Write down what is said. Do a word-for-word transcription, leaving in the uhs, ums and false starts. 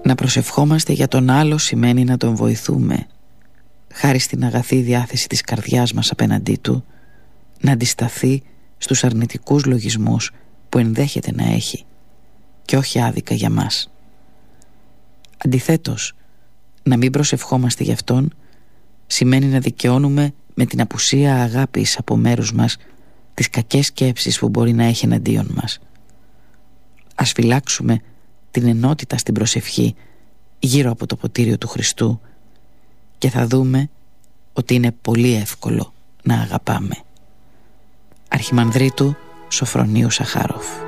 Να προσευχόμαστε για τον άλλο σημαίνει να τον βοηθούμε, χάρη στην αγαθή διάθεση της καρδιάς μας απέναντί του, να αντισταθεί στους αρνητικούς λογισμούς που ενδέχεται να έχει και όχι άδικα για μας. Αντιθέτως, να μην προσευχόμαστε γι' αυτόν σημαίνει να δικαιώνουμε με την απουσία αγάπης από μέρους μας τις κακές σκέψεις που μπορεί να έχει εναντίον μας. Ας φυλάξουμε την ενότητα στην προσευχή γύρω από το ποτήριο του Χριστού και θα δούμε ότι είναι πολύ εύκολο να αγαπάμε. Αρχιμανδρίτου Σοφρονίου Σαχάροφ.